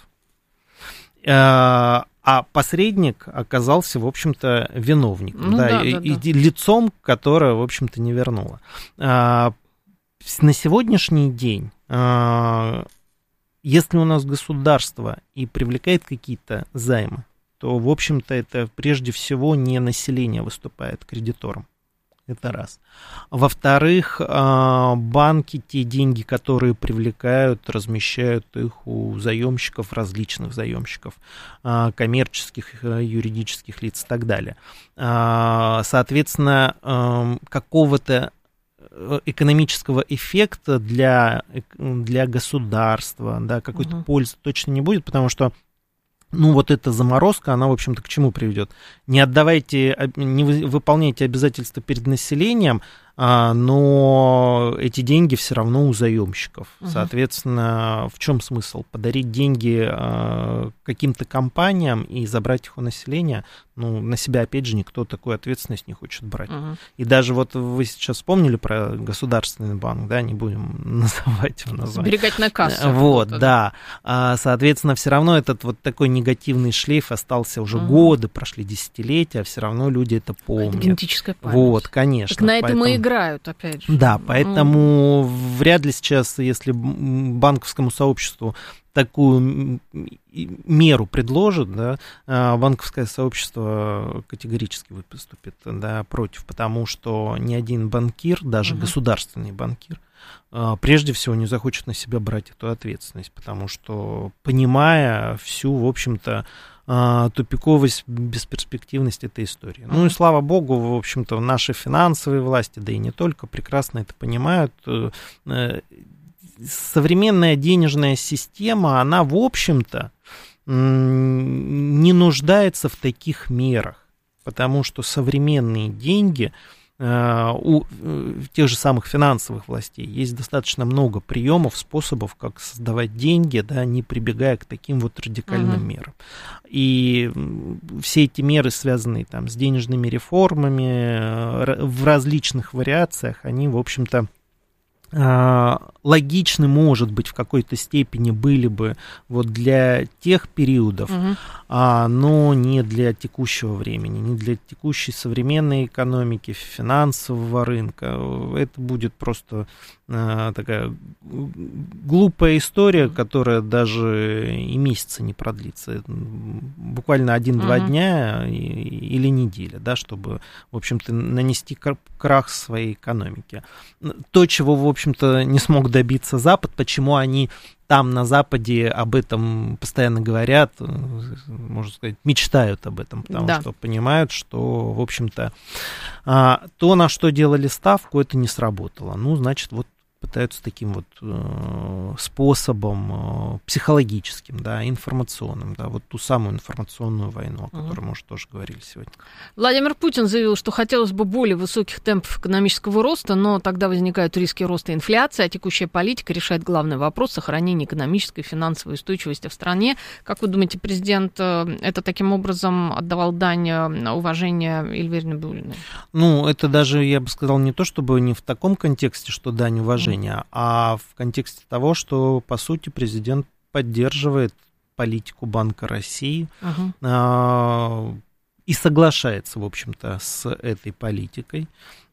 А посредник оказался, в общем-то, виновником, и лицом, которое, в общем-то, не вернуло. На сегодняшний день, если у нас государство и привлекает какие-то займы, то, в общем-то, это прежде всего не население выступает кредитором. Это раз. Во-вторых, банки те деньги, которые привлекают, размещают их у заемщиков, различных заемщиков, коммерческих, юридических лиц и так далее. Соответственно, какого-то экономического эффекта для государства, да, какой-то пользы точно не будет, потому что ну, вот эта заморозка, она, в общем-то, к чему приведет? Не выполняйте обязательства перед населением, но эти деньги все равно у заемщиков. Соответственно, в чем смысл? Подарить деньги каким-то компаниям и забрать их у населения? Ну, на себя, опять же, никто такую ответственность не хочет брать. И даже вот вы сейчас вспомнили про государственный банк, да, не будем называть его название. Сберегательная касса. Вот, да. Соответственно, все равно этот вот такой негативный шлейф остался уже годы, прошли десятилетия, а все равно люди это помнят. Это генетическая память. Вот, конечно. Так на этом и играют, опять же. Да, поэтому вряд ли сейчас, если банковскому сообществу такую меру предложит, да, банковское сообщество категорически выступит, да, против, потому что ни один банкир, даже государственный банкир, прежде всего не захочет на себя брать эту ответственность, потому что, понимая всю, в общем-то, тупиковость, бесперспективность этой истории. Ну и слава богу, в общем-то, наши финансовые власти, да и не только, прекрасно это понимают. Современная денежная система, она, в общем-то, не нуждается в таких мерах, потому что современные деньги у тех же самых финансовых властей есть достаточно много приемов, способов, как создавать деньги, да, не прибегая к таким вот радикальным мерам. И все эти меры, связанные там с денежными реформами в различных вариациях, они, в общем-то, логичны, может быть, в какой-то степени были бы вот для тех периодов, но не для текущего времени, не для текущей современной экономики, финансового рынка. Это будет просто такая глупая история, которая даже и месяца не продлится. Буквально 1-2 дня или неделя, да, чтобы, в общем-то, нанести крах своей экономике. То, чего, в общем-то, не смог добиться Запад, почему они там на Западе об этом постоянно говорят, можно сказать, мечтают об этом, потому что понимают, что, в общем-то, то, на что делали ставку, это не сработало. Ну, значит, вот пытаются таким вот способом психологическим, да, информационным, да, вот ту самую информационную войну, о которой мы уже тоже говорили сегодня. Владимир Путин заявил, что хотелось бы более высоких темпов экономического роста, но тогда возникают риски роста инфляции, а текущая политика решает главный вопрос сохранения экономической и финансовой устойчивости в стране. Как вы думаете, президент это таким образом отдавал дань уважения Эльвире Набиуллиной? Ну, это даже, я бы сказал, не то, чтобы не в таком контексте, что дань уважения, а в контексте того, что, по сути, президент поддерживает политику Банка России и соглашается, в общем-то, с этой политикой.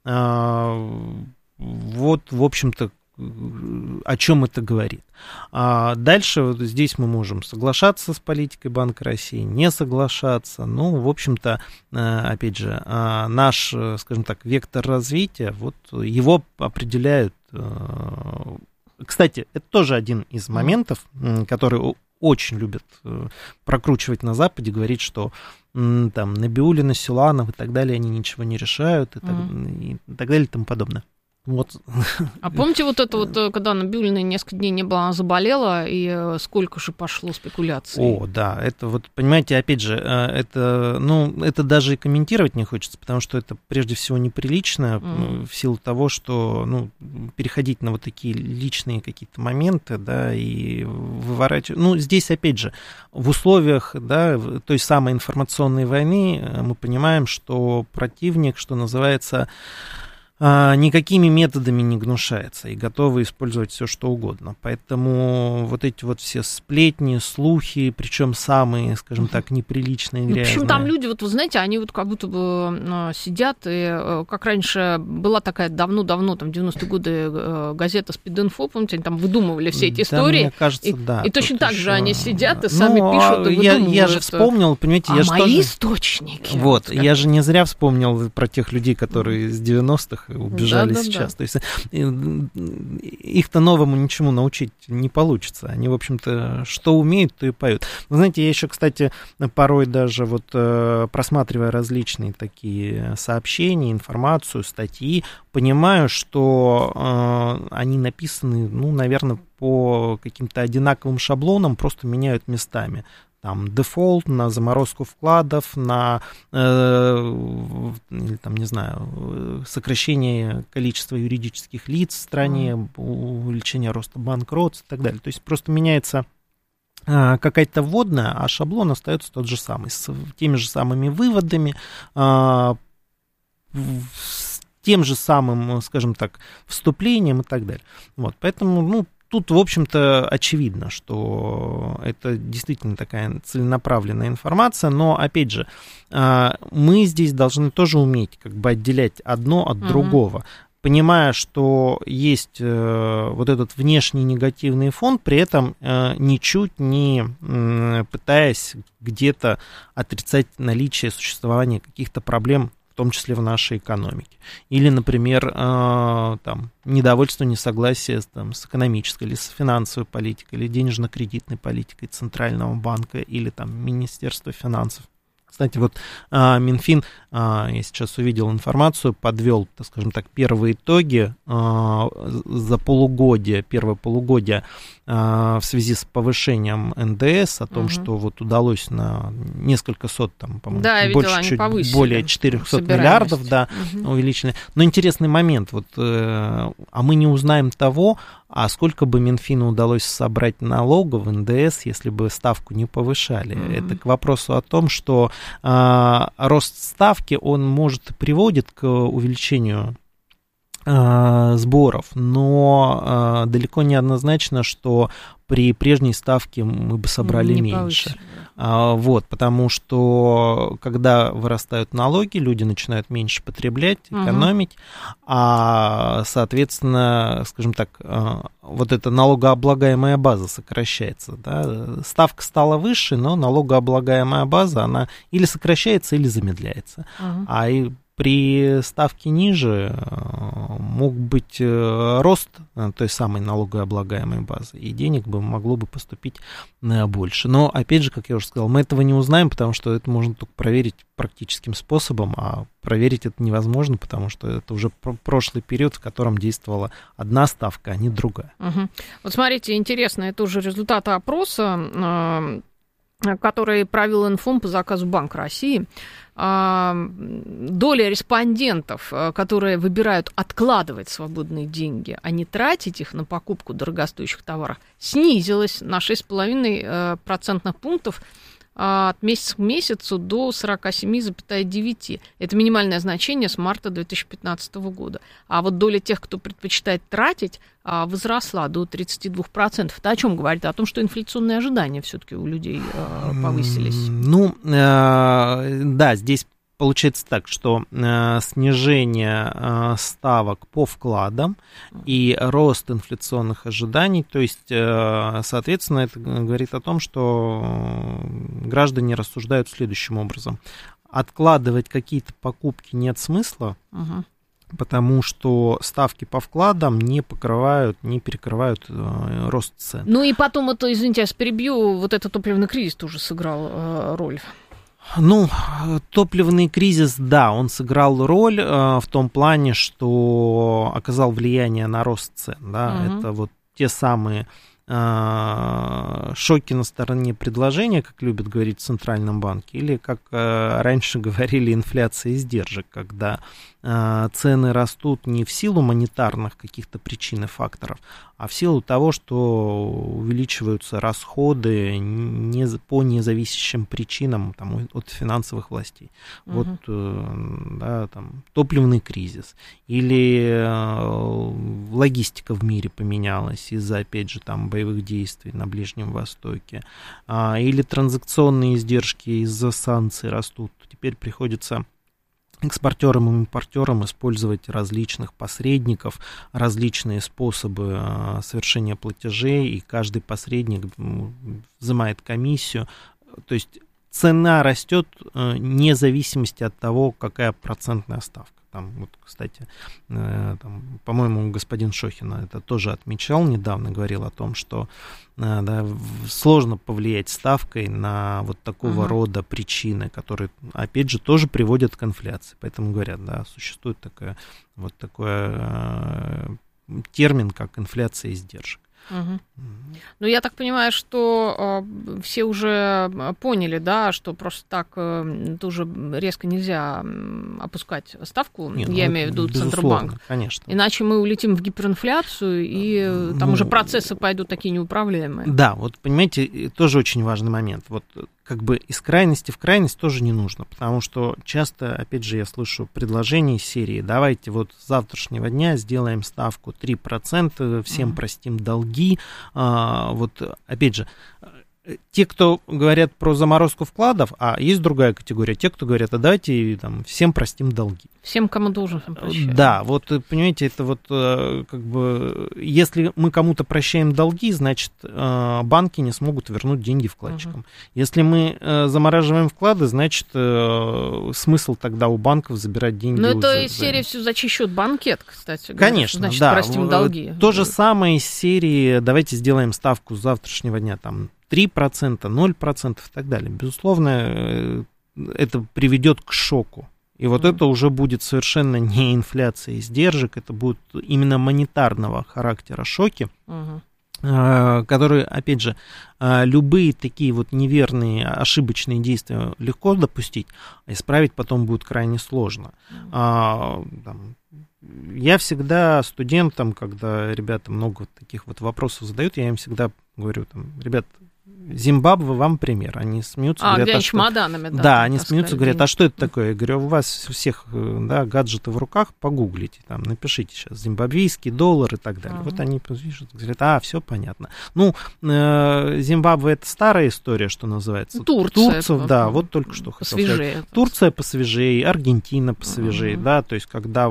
Вот, в общем-то, о чем это говорит. Дальше вот здесь мы можем соглашаться с политикой Банка России, не соглашаться. Ну, в общем-то, опять же, наш, скажем так, вектор развития, вот его определяют. Кстати, это тоже один из моментов, который очень любят прокручивать на Западе, говорить, что там Набиуллина, Силуанов и так далее, они ничего не решают и так далее и тому подобное. Вот. А помните вот это вот, когда Набиуллина несколько дней не было, она заболела, и сколько же пошло спекуляций? О, да, это вот, понимаете, опять же, это, ну, это даже и комментировать не хочется, потому что это прежде всего неприлично в силу того, что, ну, переходить на вот такие личные какие-то моменты, да, и выворачивать. Ну, здесь, опять же, в условиях, да, той самой информационной войны мы понимаем, что противник, что называется, никакими методами не гнушается и готовы использовать все, что угодно. Поэтому вот эти вот все сплетни, слухи, причем самые, скажем так, неприличные, грязные. В общем, там люди, вот вы знаете, они вот как будто бы сидят, и как раньше была такая давно-давно, там, 90-е годы газета «Спид-инфо», помните, они там выдумывали все эти истории. Мне кажется, да. И точно так же они сидят и сами пишут и выдумывают. Я же вспомнил, понимаете, я же мои тоже... источники. Вот, я же не зря вспомнил про тех людей, которые с 90-х убежали сейчас. То есть их-то новому ничему научить не получится. Они, в общем-то, что умеют, то и поют. Вы знаете, я еще, кстати, порой даже вот просматривая различные такие сообщения, информацию, статьи, понимаю, что они написаны, ну, наверное, по каким-то одинаковым шаблонам, просто меняют местами. Там дефолт, на заморозку вкладов, на или, там, не знаю, сокращение количества юридических лиц в стране, увеличение роста банкротств и так далее. То есть просто меняется какая-то вводная, а шаблон остается тот же самый, с теми же самыми выводами, с тем же самым, скажем так, вступлением и так далее. Вот, поэтому, ну, тут, в общем-то, очевидно, что это действительно такая целенаправленная информация, но, опять же, мы здесь должны тоже уметь как бы отделять одно от другого, понимая, что есть вот этот внешний негативный фон, при этом ничуть не пытаясь где-то отрицать наличие существования каких-то проблем, в том числе в нашей экономике. Или, например, там, недовольство, несогласие там, с экономической или с финансовой политикой, или денежно-кредитной политикой Центрального банка, или там, Министерства финансов. Кстати, вот Минфин, я сейчас увидел информацию, подвел, так скажем так, первые итоги за первое полугодие в связи с повышением НДС, о том, что вот удалось на несколько сот, там, по-моему, больше, чуть более 400 миллиардов, да, увеличили. Но интересный момент, вот, а мы не узнаем того, а сколько бы Минфину удалось собрать налогов, НДС, если бы ставку не повышали. Это к вопросу о том, что рост ставки, он, может, и приводит к увеличению сборов, но далеко не однозначно, что при прежней ставке мы бы собрали меньше. Вот, потому что когда вырастают налоги, люди начинают меньше потреблять, экономить, а, соответственно, скажем так, вот эта налогооблагаемая база сокращается. Да? Ставка стала выше, но налогооблагаемая база, она или сокращается, или замедляется. А и при ставке ниже мог быть рост той самой налогооблагаемой базы, и денег могло бы поступить больше. Но, опять же, как я уже сказал, мы этого не узнаем, потому что это можно только проверить практическим способом, а проверить это невозможно, потому что это уже прошлый период, в котором действовала одна ставка, а не другая. Угу. Вот смотрите, интересно, это уже результаты опроса, который провел Информ по заказу Банка России. Доля респондентов, которые выбирают откладывать свободные деньги, а не тратить их на покупку дорогостоящих товаров, снизилась на 6,5 процентных пунктов от месяца к месяцу до 47,9. Это минимальное значение с марта 2015 года. А вот доля тех, кто предпочитает тратить, возросла до 32%. Это о чем говорит? О том, что инфляционные ожидания все-таки у людей повысились. Ну, да, здесь получается так, что снижение ставок по вкладам и рост инфляционных ожиданий, то есть, соответственно, это говорит о том, что граждане рассуждают следующим образом. Откладывать какие-то покупки нет смысла, потому что ставки по вкладам не перекрывают рост цен. Ну и потом, это, извините, я перебью, вот этот топливный кризис тоже сыграл роль. Ну, топливный кризис, да, он сыграл роль в том плане, что оказал влияние на рост цен, да, это вот те самые шоки на стороне предложения, как любят говорить в Центральном банке, или, как раньше говорили, инфляция издержек, когда цены растут не в силу монетарных каких-то причин и факторов, а в силу того, что увеличиваются расходы по независящим причинам там, от финансовых властей. Вот, да, там, топливный кризис. Или логистика в мире поменялась из-за, опять же, там, боевых действий на Ближнем Востоке. Или транзакционные издержки из-за санкций растут. Теперь приходится экспортерам и импортерам использовать различных посредников, различные способы совершения платежей, и каждый посредник взимает комиссию. То есть цена растет вне зависимости от того, какая процентная ставка. Там, вот, кстати, там, по-моему, господин Шохин это тоже отмечал недавно, говорил о том, что да, сложно повлиять ставкой на вот такого рода причины, которые, опять же, тоже приводят к инфляции. Поэтому говорят, да, существует такой термин, как инфляция издержек. Ну, я так понимаю, что все уже поняли, да, что просто так тоже резко нельзя опускать ставку, я имею в виду Центробанк. Конечно. Иначе мы улетим в гиперинфляцию, и там уже процессы пойдут такие неуправляемые. Да, вот понимаете, тоже очень важный момент. Вот как бы из крайности в крайность тоже не нужно, потому что часто, опять же, я слышу предложения из серии: давайте вот с завтрашнего дня сделаем ставку 3%, всем простим долги. Вот, опять же, те, кто говорят про заморозку вкладов, а есть другая категория, те, кто говорят, а давайте там, всем простим долги. Всем, кому должен, всем прощаем. Да, вот, понимаете, это вот как бы, если мы кому-то прощаем долги, значит, банки не смогут вернуть деньги вкладчикам. Если мы замораживаем вклады, значит, смысл тогда у банков забирать деньги. Ну, это из серии все за чей счет банкет, кстати. Конечно, значит, да. Простим долги. То же самое из серии, давайте сделаем ставку с завтрашнего дня, там, 3%, 0% и так далее. Безусловно, это приведет к шоку. И вот это уже будет совершенно не инфляция издержек, это будут именно монетарного характера шоки, которые, опять же, любые такие вот неверные, ошибочные действия легко допустить, а исправить потом будет крайне сложно. Я всегда студентам, когда ребята много таких вот вопросов задают, я им всегда говорю, ребят, Зимбабве вам пример. Они смеются, говорят, чемоданами, да, они смеются, говорят, а что это такое? Я говорю, у вас у всех, да, гаджеты в руках, погуглите, там, напишите сейчас зимбабвийский доллар и так далее. Вот они пишут, говорят, все понятно. Ну, Зимбабве — это старая история, что называется. Турция, да, вот только что хотел сказать. Турция посвежее, Аргентина посвежее, да, то есть когда вот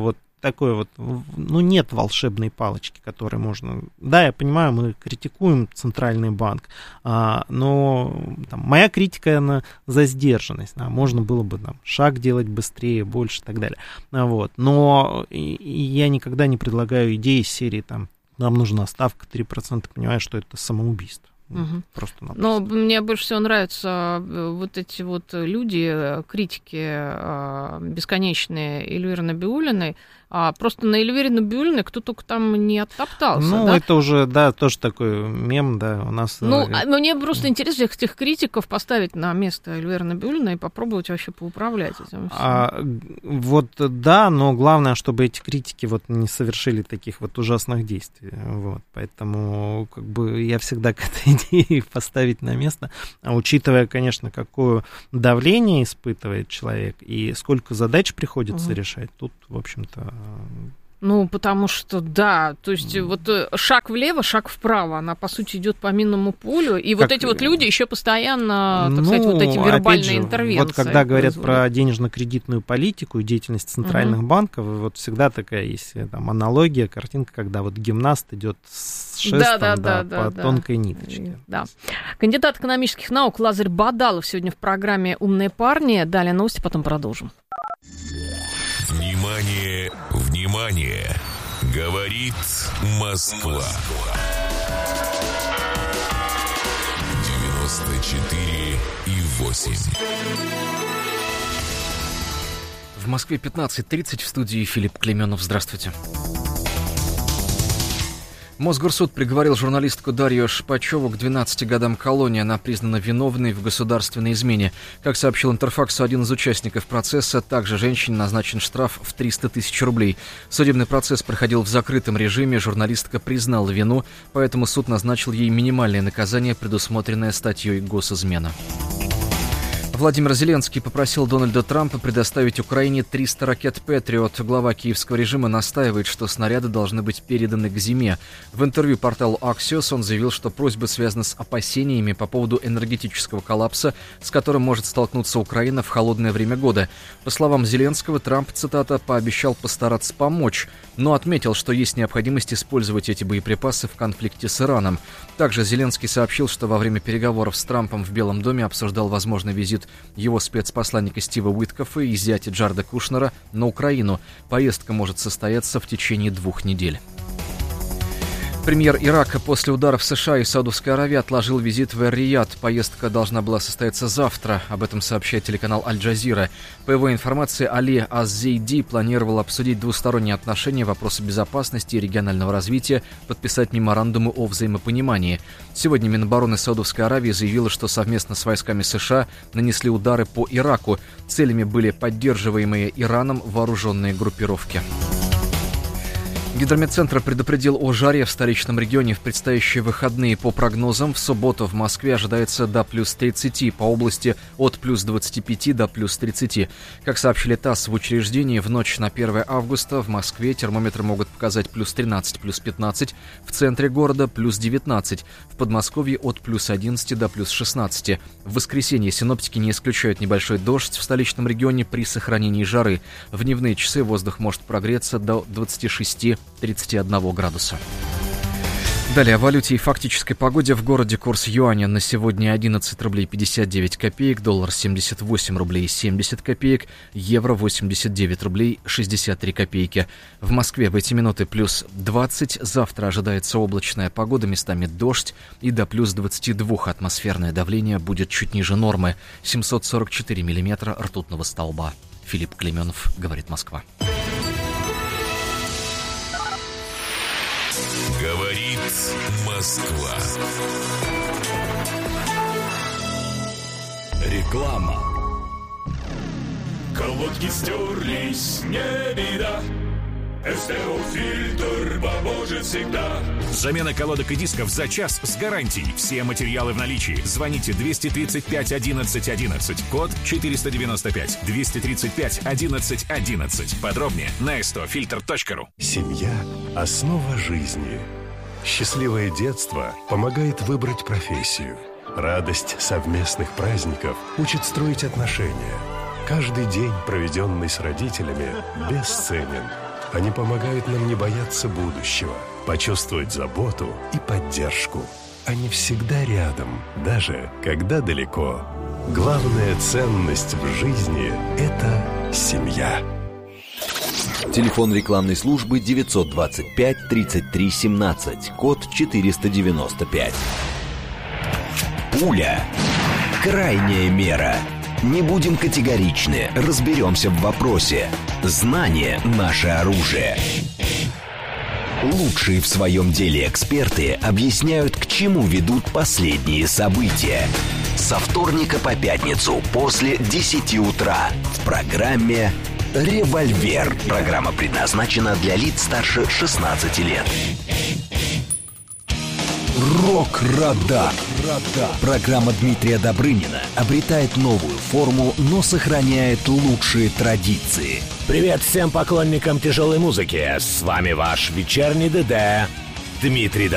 такое вот, ну, нет волшебной палочки, которой можно... Да, я понимаю, мы критикуем Центральный банк, но там, моя критика, она за сдержанность, да, можно было бы там шаг делать быстрее, больше и так далее, вот, но я никогда не предлагаю идеи из серии, там, нам нужна ставка 3%, понимаю, что это самоубийство. Просто-напросто. Но мне больше всего нравятся вот эти вот люди, критики бесконечные Эльвиры Набиуллиной. Просто на Эльвире Набиуллиной кто только там не оттоптался. Ну, да? Это уже, да, тоже такой мем, да, у нас... Ну, мне просто интересно этих критиков поставить на место Эльвиры Набиуллиной и попробовать вообще поуправлять этим. Вот, да, но главное, чтобы эти критики вот не совершили таких вот ужасных действий. Вот, поэтому, как бы, я всегда к этой идее поставить на место, учитывая, конечно, какое давление испытывает человек и сколько задач приходится решать, тут, в общем-то... Ну, потому что, да, то есть вот шаг влево, шаг вправо, она, по сути, идет по минному полю, и вот эти вот люди еще постоянно, так сказать, вот эти вербальные интервенции. Вот когда говорят про денежно-кредитную политику и деятельность центральных банков, вот всегда такая есть там аналогия, картинка, когда вот гимнаст идет с шестом по тонкой ниточке. Да. Кандидат экономических наук Лазарь Бадалов сегодня в программе «Умные парни». Далее новости, потом продолжим. Внимание, внимание! Говорит Москва. 94,8. В Москве 15:30, в студии Филипп Клеменов. Здравствуйте. Мосгорсуд приговорил журналистку Дарью Шпачеву к 12 годам колонии. Она признана виновной в государственной измене. Как сообщил Интерфаксу один из участников процесса, также женщине назначен штраф в 300 тысяч рублей. Судебный процесс проходил в закрытом режиме, журналистка признала вину, поэтому суд назначил ей минимальное наказание, предусмотренное статьей «Госизмена». Владимир Зеленский попросил Дональда Трампа предоставить Украине 300 ракет «Патриот». Глава киевского режима настаивает, что снаряды должны быть переданы к зиме. В интервью порталу Axios он заявил, что просьба связана с опасениями по поводу энергетического коллапса, с которым может столкнуться Украина в холодное время года. По словам Зеленского, Трамп, цитата, «пообещал постараться помочь», но отметил, что есть необходимость использовать эти боеприпасы в конфликте с Ираном. Также Зеленский сообщил, что во время переговоров с Трампом в Белом доме обсуждал возможный визит его спецпосланника Стива Уиткоффа и зятя Джареда Кушнера на Украину. Поездка может состояться в течение 2 недель. Премьер Ирака после ударов США и Саудовской Аравии отложил визит в Эр-Рияд. Поездка должна была состояться завтра. Об этом сообщает телеканал Аль-Джазира. По его информации, Али Аз-Зейди планировал обсудить двусторонние отношения, вопросы безопасности и регионального развития, подписать меморандумы о взаимопонимании. Сегодня Минобороны Саудовской Аравии заявила, что совместно с войсками США нанесли удары по Ираку. Целями были поддерживаемые Ираном вооруженные группировки. Гидрометцентр предупредил о жаре в столичном регионе в предстоящие выходные. По прогнозам, в субботу в Москве ожидается до плюс 30, по области от плюс 25 до плюс 30. Как сообщили ТАСС в учреждении, в ночь на 1 августа в Москве термометры могут показать плюс 13, плюс 15, в центре города плюс 19, в Подмосковье от плюс 11 до плюс 16. В воскресенье синоптики не исключают небольшой дождь в столичном регионе при сохранении жары. В дневные часы воздух может прогреться до 26-31 градуса. Далее о валюте и фактической погоде. В городе курс юаня на сегодня 11 рублей 59 копеек, доллар 78 рублей 70 копеек, евро 89 рублей 63 копейки. В Москве в эти минуты плюс 20, завтра ожидается облачная погода, местами дождь, и до плюс 22 атмосферное давление будет чуть ниже нормы, 744 миллиметра ртутного столба. Филипп Клеменов, говорит Москва. Говорит Москва. Реклама. Колодки стерлись, не беда. СТО-фильтр поможет всегда. Замена колодок и дисков за час с гарантией. Все материалы в наличии. Звоните 235 11 11. Код 495. 235 11 11. Подробнее на stofilter.ru. Семья – основа жизни. Счастливое детство помогает выбрать профессию. Радость совместных праздников учит строить отношения. Каждый день, проведенный с родителями, бесценен. Они помогают нам не бояться будущего, почувствовать заботу и поддержку. Они всегда рядом, даже когда далеко. Главная ценность в жизни – это семья. Телефон рекламной службы 925 33 17, код 495. Пуля. Крайняя мера. Не будем категоричны, разберемся в вопросе. Знание – наше оружие. Лучшие в своем деле эксперты объясняют, к чему ведут последние события. Со вторника по пятницу после 10 утра в программе «Револьвер». Программа предназначена для лиц старше 16 лет. Рок-радар. Программа Дмитрия Добрынина обретает новую форму, но сохраняет лучшие традиции. Привет всем поклонникам тяжелой музыки. С вами ваш вечерний ДД Дмитрий Добрынин.